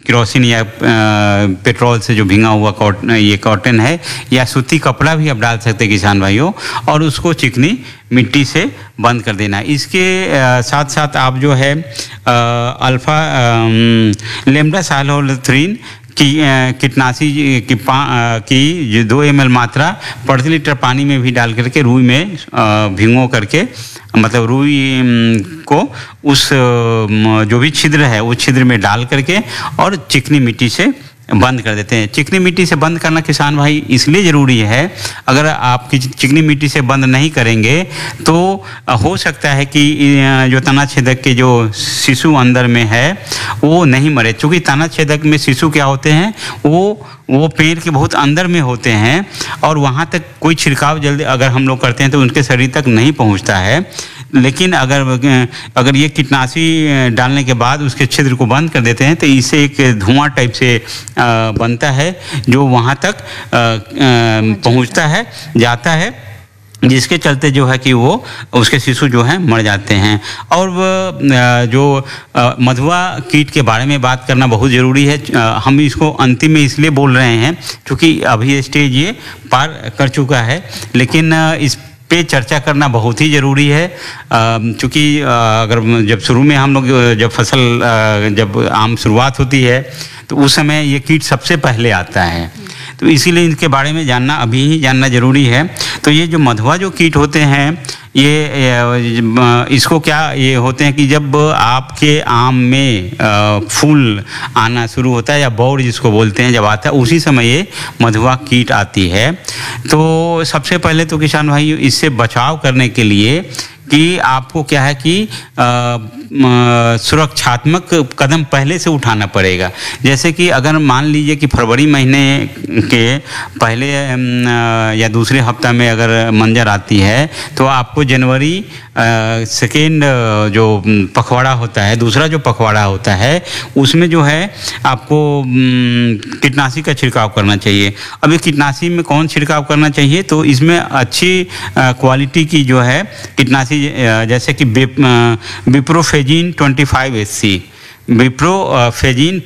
Kerosene या petrol से जो भींगा हुआ कॉटन है या सूती कपड़ा भी आप डाल सकते हैं किसान भाइयों, और उसको चिकनी मिट्टी से बंद कर देना। इसके साथ साथ आप जो है अल्फा लेम्डा साइलोथ्रीन की कीटनाशी की 2 ml मात्रा प्रति लीटर पानी में भी डाल करके रुई में भिगो करके, मतलब रुई को उस जो भी छिद्र है उस छिद्र में डाल करके और चिकनी मिट्टी से बंद कर देते हैं। चिकनी मिट्टी से बंद करना किसान भाई इसलिए ज़रूरी है, अगर आप चिकनी मिट्टी से बंद नहीं करेंगे तो हो सकता है कि जो तना छेदक के जो शिशु अंदर में है वो नहीं मरे। चूँकि तना छेदक में शिशु क्या होते हैं, वो पेड़ के बहुत अंदर में होते हैं और वहाँ तक कोई छिड़काव जल्दी अगर हम लोग करते हैं तो उनके शरीर तक नहीं पहुँचता है। लेकिन अगर ये कीटनाशी डालने के बाद उसके छिद्र को बंद कर देते हैं तो इससे एक धुआं टाइप से बनता है जो वहाँ तक पहुँचता है, जाता है, जिसके चलते जो है कि वो उसके शिशु जो हैं मर जाते हैं। और जो मधुआ कीट के बारे में बात करना बहुत ज़रूरी है। हम इसको अंतिम में इसलिए बोल रहे हैं क्योंकि अभी स्टेज ये पार कर चुका है, लेकिन इस पे चर्चा करना बहुत ही ज़रूरी है। क्योंकि अगर जब शुरू में हम लोग जब आम शुरुआत होती है तो उस समय ये कीट सबसे पहले आता है, तो इसीलिए इनके बारे में जानना अभी ही जानना ज़रूरी है। तो ये जो मधुआ जो कीट होते हैं इसको क्या ये होते हैं कि जब आपके आम में फूल आना शुरू होता है या बौर जिसको बोलते हैं जब आता है, उसी समय ये मधुआ कीट आती है। तो सबसे पहले तो किसान भाई इससे बचाव करने के लिए कि आपको क्या है कि सुरक्षात्मक कदम पहले से उठाना पड़ेगा। जैसे कि अगर मान लीजिए कि फरवरी महीने के पहले या दूसरे हफ्ता में अगर मंजर आती है तो आपको जनवरी सेकेंड जो पखवाड़ा होता है, दूसरा जो पखवाड़ा होता है, उसमें जो है आपको कीटनाशी का छिड़काव करना चाहिए। अब ये कीटनाशी में कौन छिड़काव करना चाहिए, तो इसमें अच्छी क्वालिटी की जो है कीटनाशी जैसे कि विप्रोफेजिन 25SC, विप्रोफेजिन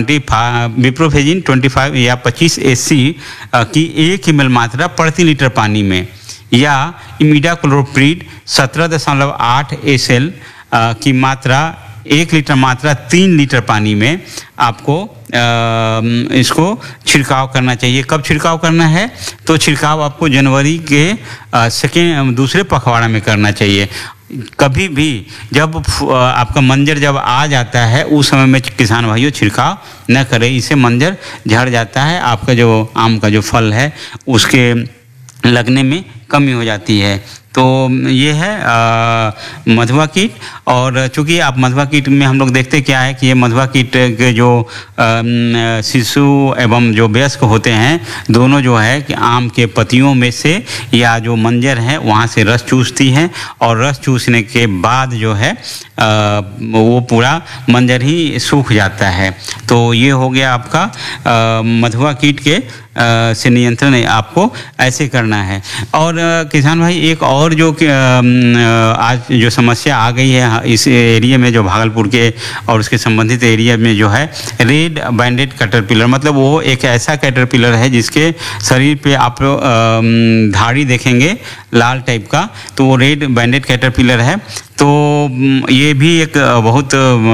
25 या 25 SC की 1 ml मात्रा प्रति लीटर पानी में, या इमिडाक्लोप्रिड 17.8 SL की मात्रा 1 लीटर मात्रा 3 लीटर पानी में आपको इसको छिड़काव करना चाहिए। कब छिड़काव करना है, तो छिड़काव आपको जनवरी के दूसरे पखवाड़ा में करना चाहिए। कभी भी जब आपका मंजर जब आ जाता है उस समय में किसान भाइयों छिड़काव न करें, इससे मंजर झड़ जाता है, आपका जो आम का जो फल है उसके लगने में कमी हो जाती है। तो ये है मधुआ कीट। और चूँकि आप मधुआ कीट में हम लोग देखते क्या है कि ये मधुआ कीट के जो शिशु एवं जो वयस्क होते हैं दोनों जो है कि आम के पत्तियों में से या जो मंजर है वहाँ से रस चूसती हैं, और रस चूसने के बाद जो है वो पूरा मंजर ही सूख जाता है। तो ये हो गया आपका मधुआ कीट के से नियंत्रण आपको ऐसे करना है। और किसान भाई एक और जो आज जो समस्या आ गई है इस एरिया में, जो भागलपुर के और उसके संबंधित एरिया में जो है रेड बैंडेड कैटरपिलर, मतलब वो एक ऐसा कैटरपिलर है जिसके शरीर पे आप धाड़ी देखेंगे लाल टाइप का, तो वो रेड बैंडेड कैटरपिलर है। तो ये भी एक बहुत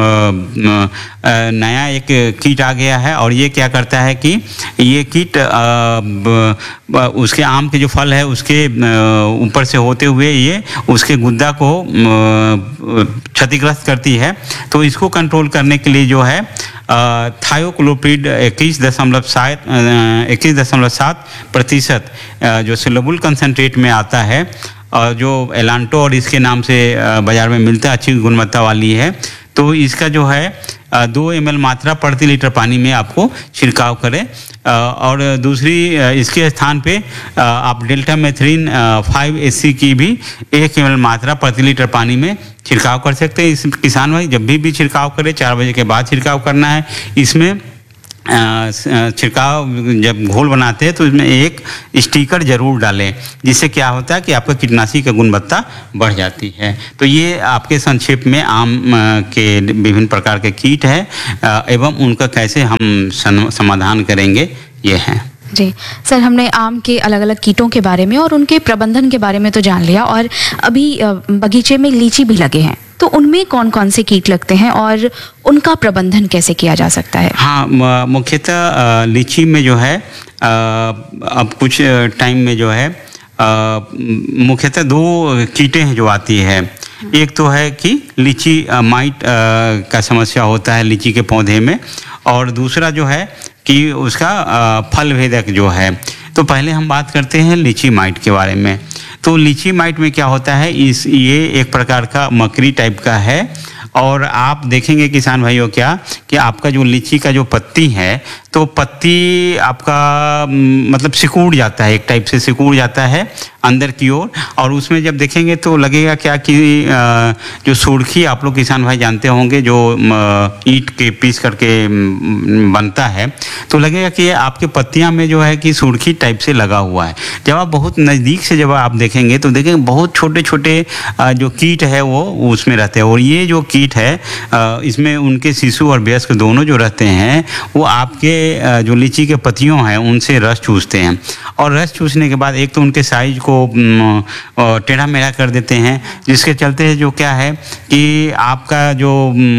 नया एक कीट आ गया है, और ये क्या करता है कि ये कीट उसके आम के जो फल है उसके ऊपर से होते हुए ये उसके गुद्दा को क्षतिग्रस्त करती है। तो इसको कंट्रोल करने के लिए जो है थायोक्लोप्रिड 21.7% जो सोल्यूबल कंसंट्रेट में आता है, और जो एलांटो और इसके नाम से बाज़ार में मिलता है, अच्छी गुणवत्ता वाली है। तो इसका जो है 2 ml मात्रा प्रति लीटर पानी में आपको छिड़काव करें। और दूसरी इसके स्थान पे आप डेल्टा मेथ्रीन 5SC की भी 1 ml मात्रा प्रति लीटर पानी में छिड़काव कर सकते हैं। इस किसान भाई जब भी छिड़काव करें 4 बजे के बाद छिड़काव करना है। इसमें छिड़काव जब घोल बनाते हैं तो इसमें एक स्टिकर जरूर डालें, जिससे क्या होता है कि आपका कीटनाशी की गुणवत्ता बढ़ जाती है। तो ये आपके संक्षेप में आम के विभिन्न प्रकार के कीट हैं एवं उनका कैसे हम समाधान करेंगे, ये हैं। जी सर, हमने आम के अलग अलग कीटों के बारे में और उनके प्रबंधन के बारे में तो जान लिया, और अभी बगीचे में लीची भी लगे हैं, तो उनमें कौन कौन से कीट लगते हैं और उनका प्रबंधन कैसे किया जा सकता है? हाँ, मुख्यतः लीची में जो है अब कुछ टाइम में जो है मुख्यतः 2 कीटें हैं जो आती है। एक तो है कि लीची माइट का समस्या होता है लीची के पौधे में, और दूसरा जो है कि उसका फल भेदक जो है। तो पहले हम बात करते हैं लीची माइट के बारे में। तो लीची माइट में क्या होता है, ये एक प्रकार का मकड़ी टाइप का है, और आप देखेंगे किसान भाइयों क्या कि आपका जो लीची का जो पत्ती है, तो पत्ती आपका मतलब सिकुड़ जाता है, एक टाइप से सिकुड़ जाता है अंदर की ओर, और उसमें जब देखेंगे तो लगेगा क्या कि जो सुर्खी आप लोग किसान भाई जानते होंगे, जो ईंट के पीस करके बनता है, तो लगेगा कि आपके पत्तियां में जो है कि सुर्खी टाइप से लगा हुआ है। जब आप बहुत नज़दीक से जब आप देखेंगे तो देखेंगे बहुत छोटे छोटे जो कीट है वो उसमें रहते हैं, और ये जो कीट है इसमें उनके शिशु और वयस्क दोनों जो रहते हैं वो आपके जो लीची के पत्तियों हैं उनसे रस चूसते हैं, और रस चूसने के बाद एक तो उनके साइज को टेढ़ा मेढ़ा कर देते हैं, जिसके चलते जो क्या है कि आपका जो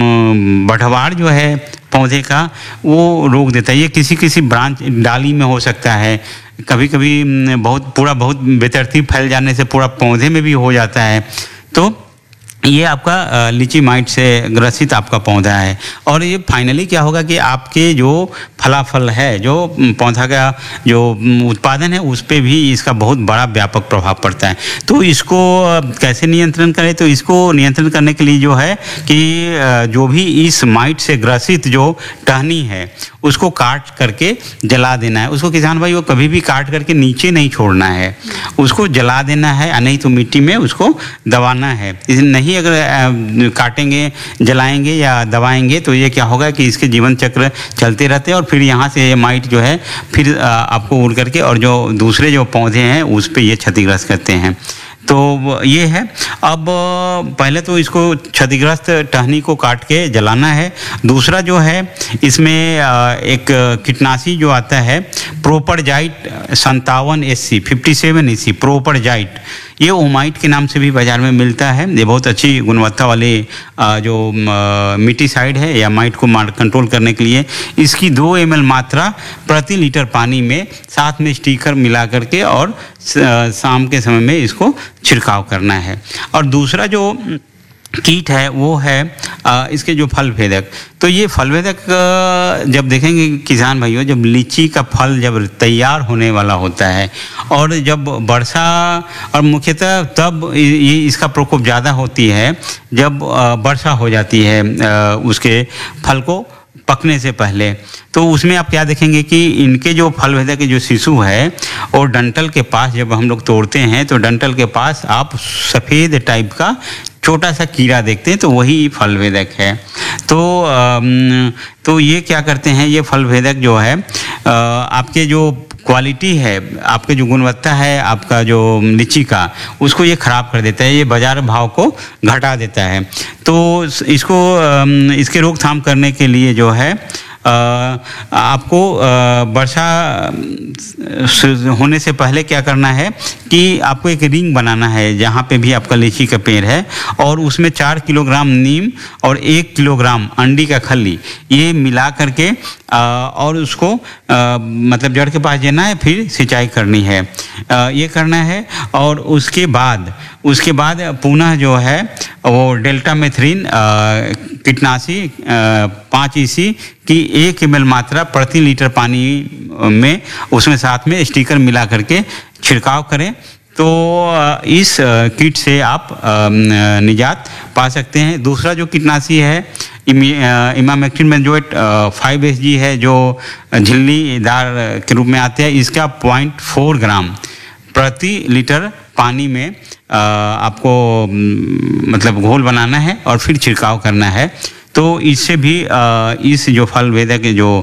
बढ़वार जो है पौधे का वो रोक देता है। ये किसी किसी ब्रांच डाली में हो सकता है, कभी कभी बहुत बेतरतीब फैल जाने से पूरा पौधे में भी हो जाता है। तो ये आपका लीची माइट से ग्रसित आपका पौधा है, और ये फाइनली क्या होगा कि आपके जो फलाफल है, जो पौधा का जो उत्पादन है, उस पे भी इसका बहुत बड़ा व्यापक प्रभाव पड़ता है। तो इसको कैसे नियंत्रण करें? तो इसको नियंत्रण करने के लिए जो है कि जो भी इस माइट से ग्रसित जो टहनी है उसको काट करके जला देना है। उसको किसान भाई वो कभी भी काट करके नीचे नहीं छोड़ना है, उसको जला देना है, नहीं तो मिट्टी में उसको दबाना है। नहीं अगर काटेंगे, जलाएंगे या दबाएंगे तो ये क्या होगा कि इसके जीवन चक्र चलते रहते हैं, और फिर यहाँ से ये माइट जो है फिर आपको उड़ करके और जो दूसरे जो पौधे हैं उस पर ये क्षतिग्रस्त करते हैं। तो ये है। अब पहले तो इसको क्षतिग्रस्त टहनी को काट के जलाना है। दूसरा जो है इसमें एक कीटनाशी जो आता है प्रोपरजाइट 57SC प्रोपरजाइट, ये ओमाइट के नाम से भी बाज़ार में मिलता है। ये बहुत अच्छी गुणवत्ता वाले जो मिटीसाइड है या माइट को कंट्रोल करने के लिए इसकी 2 ml मात्रा प्रति लीटर पानी में साथ में स्टिकर मिला करके और शाम के समय में इसको छिड़काव करना है। और दूसरा जो कीट है वो है इसके जो फल भेदक। तो ये फल भेदक जब देखेंगे किसान भाइयों, जब लीची का फल जब तैयार होने वाला होता है और जब वर्षा, और मुख्यतः तब ये इसका प्रकोप ज़्यादा होती है जब वर्षा हो जाती है उसके फल को पकने से पहले। तो उसमें आप क्या देखेंगे कि इनके जो फल भेदक के जो शिशु है और डंठल के पास जब हम लोग तोड़ते हैं तो डंठल के पास आप सफ़ेद टाइप का छोटा सा कीड़ा देखते हैं, तो वही फल भेदक है। तो ये क्या करते हैं, ये फल भेदक जो है आपके जो क्वालिटी है, आपके जो गुणवत्ता है आपका जो लीची का, उसको ये ख़राब कर देता है, ये बाज़ार भाव को घटा देता है। तो इसको इसके रोकथाम करने के लिए जो है आपको वर्षा होने से पहले क्या करना है कि आपको एक रिंग बनाना है जहाँ पे भी आपका लीची का पेड़ है, और उसमें 4 किलोग्राम नीम और 1 किलोग्राम अंडी का खली ये मिला करके और उसको मतलब जड़ के पास देना है, फिर सिंचाई करनी है, ये करना है। और उसके बाद पुनः जो है वो डेल्टामेथ्रिन कीटनाशी 5 EC की 1 ml मात्रा प्रति लीटर पानी में उसमें साथ में स्टिकर मिला करके छिड़काव करें। तो इस कीट से आप निजात पा सकते हैं। दूसरा जो कीटनाशी है इमामेक्टिन बेंजोएट 5 SG है, जो झिल्लीदार के रूप में आते हैं। इसका 0.4 ग्राम प्रति लीटर पानी में आपको मतलब घोल बनाना है और फिर छिड़काव करना है। तो तो इससे भी इस जो फल वेदक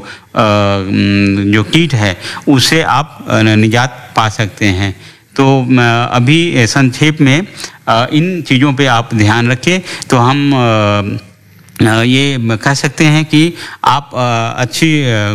जो कीट है उससे आप निजात पा सकते हैं। तो अभी संक्षेप में इन चीज़ों पे आप ध्यान रखें तो हम ये कह सकते हैं कि आप अच्छी